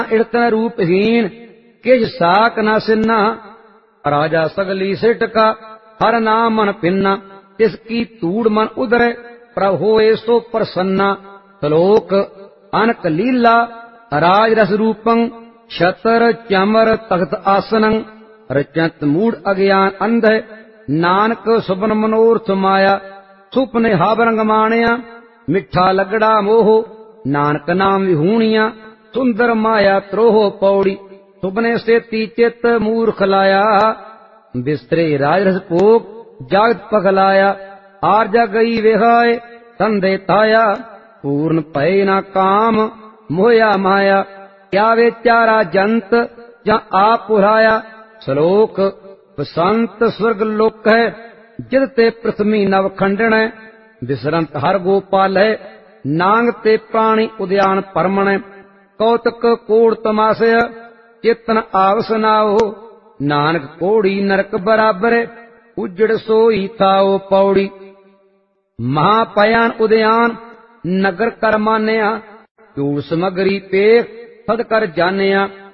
इड़तन रूपहीन किज साक न सिन्ना। राजा सगली सिटका हर नाम मन पिन्ना। तिसकी तूड़ मन उदर प्रभ होए सो प्रसन्ना। श्लोक अनक लीला राज रस रूपं छतर चमर तख्त आसनं। रचत मूड अज्ञान अंध नानक सुपन मनोरथ माया। सुपने हाव रंग माणिया मिठा लगड़ा मोह। नानक नाम विहूणिया सुंदर माया त्रोह पौड़ी। सुपने से चित मूर्ख लाया बिस्तरे राजरस भोग जागत पगलाया। आरजा गई विहाय संदे ताया पूर्ण भय न काम मोया माया। क्या बेचारा जंत जा आप पुराया। श्लोक बसंत स्वर्ग लोक है जिद ते पृथ्वी नव खंडन। विसरंत हर गोपाल है नांग ते प्राणी उद्यान परमण। कौतक कोड़ तमाशय चेतन आवसनाओ। नानक कोड़ी नरक बराबर उजड़ सोई थाओ पौड़ी। महापयान उद्यान नगर कर मान्या। चूड़ समगरी पेख फद कर जानिया।